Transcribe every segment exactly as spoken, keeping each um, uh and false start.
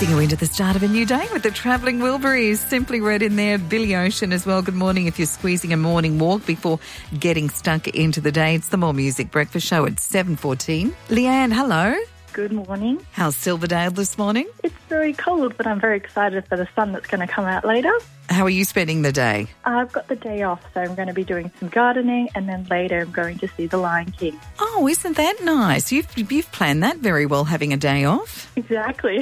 Easing you into the start of a new day with the Travelling Wilburys. Simply read in there, Billy Ocean as well. Good morning if you're squeezing a morning walk before getting stuck into the day. It's the More Music Breakfast Show at seven fourteen. Leanne, hello. Good morning. How's Silverdale this morning? It's very cold, but I'm very excited for the sun that's going to come out later. How are you spending the day? I've got the day off, so I'm going to be doing some gardening, and then later I'm going to see The Lion King. Oh, isn't that nice? You've you've planned that very well, having a day off. Exactly.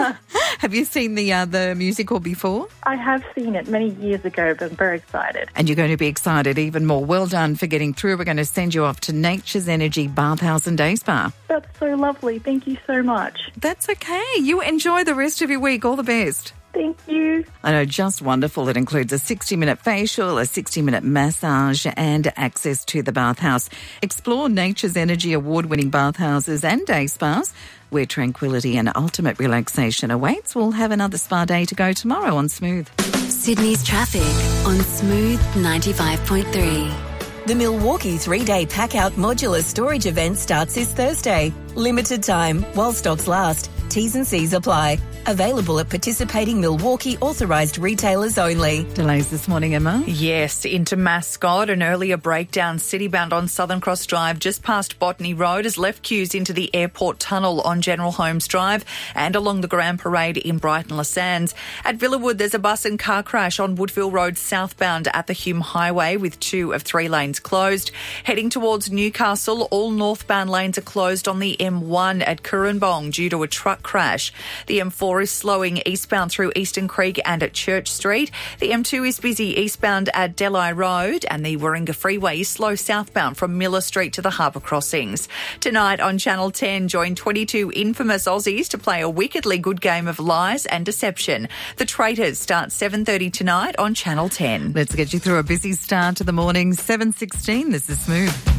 Have you seen the uh, the musical before? I have seen it many years ago, but I'm very excited. And you're going to be excited even more. Well done for getting through. We're going to send you off to Nature's Energy Bathhouse and Day Spa. That's so lovely. Thank you so much. That's okay. You enjoy the rest of your week. All the best. Thank you. I know, just wonderful. It includes a sixty-minute facial, a sixty-minute massage and access to the bathhouse. Explore Nature's Energy award-winning bathhouses and day spas where tranquility and ultimate relaxation awaits. We'll have another spa day to go tomorrow on Smooth. Sydney's traffic on Smooth ninety-five point three. The Milwaukee three-day pack-out modular storage event starts this Thursday. Limited time, while stocks last. T's and C's apply. Available at participating Milwaukee authorised retailers only. Delays this morning, Emma? Yes, into Mascot. An earlier breakdown citybound on Southern Cross Drive just past Botany Road has left queues into the airport tunnel on General Holmes Drive and along the Grand Parade in Brighton Le Sands. At Villawood, there's a bus and car crash on Woodville Road southbound at the Hume Highway with two of three lanes closed. Heading towards Newcastle, all northbound lanes are closed on the M one at Currambong due to a truck crash. The M four is slowing eastbound through Eastern Creek and at Church Street. The M two is busy eastbound at Delhi Road, and the Warringah Freeway is slow southbound from Miller Street to the Harbour Crossings. Tonight on Channel ten, join twenty-two infamous Aussies to play a wickedly good game of lies and deception. The Traitors start seven thirty tonight on Channel ten. Let's get you through a busy start to the morning. seven sixteen, this is Smooth.